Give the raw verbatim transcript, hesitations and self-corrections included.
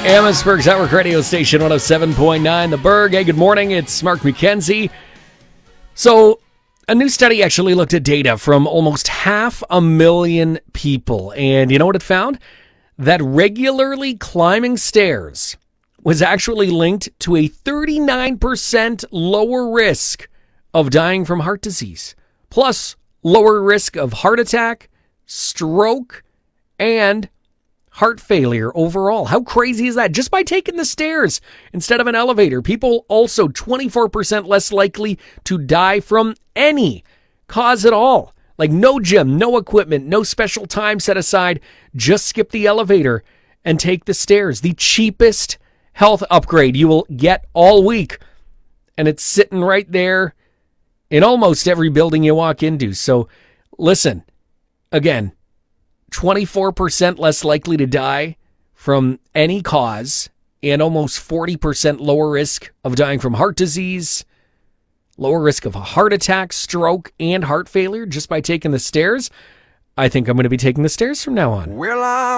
Amherstburg's Network Radio Station one oh seven point nine, The Berg. Hey, good morning. It's Mark McKenzie. So, a new study actually looked at data from almost half a million people. And you know what it found? That regularly climbing stairs was actually linked to a thirty-nine percent lower risk of dying from heart disease, plus lower risk of heart attack, stroke, and heart failure overall. How crazy is that? Just by taking the stairs instead of an elevator. People also twenty-four percent less likely to die from any cause at all. Like no gym, no equipment, no special time set aside. Just skip the elevator and take the stairs. The cheapest health upgrade you will get all week. And it's sitting right there in almost every building you walk into. So listen, again, twenty-four percent less likely to die from any cause and almost forty percent lower risk of dying from heart disease, lower risk of a heart attack, stroke, and heart failure just by taking the stairs. I think I'm going to be taking the stairs from now on. Well, I